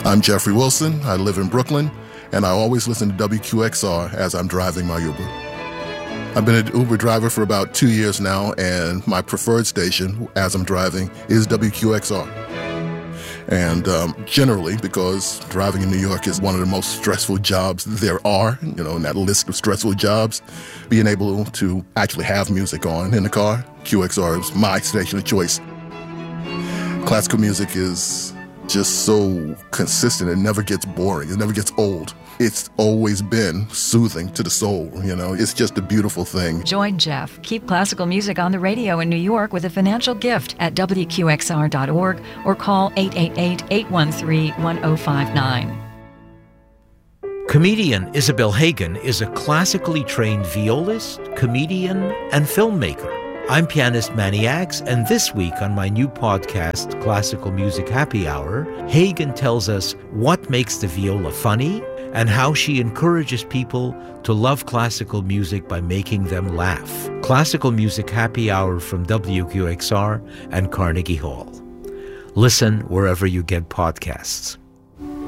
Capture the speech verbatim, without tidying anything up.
I'm Jeffrey Wilson. I live in Brooklyn, and I always listen to W Q X R as I'm driving my Uber. I've been an Uber driver for about two years now, and my preferred station as I'm driving is W Q X R. And um, generally, because driving in New York is one of the most stressful jobs there are, you know, in that list of stressful jobs, being able to actually have music on in the car, Q X R is my station of choice. Classical music is just so consistent. It never gets boring. It never gets old. It's always been soothing to the soul, you know. It's just a beautiful thing. Join Jeff. Keep classical music on the radio in New York with a financial gift at W Q X R dot org or call eight eight eight, eight one three, one oh five nine. Comedian Isabel Hagen is a classically trained violist, comedian, and filmmaker. I'm pianist Manny Axe, and this week on my new podcast, Classical Music Happy Hour, Hagen tells us what makes the viola funny and how she encourages people to love classical music by making them laugh. Classical Music Happy Hour from W Q X R and Carnegie Hall. Listen wherever you get podcasts.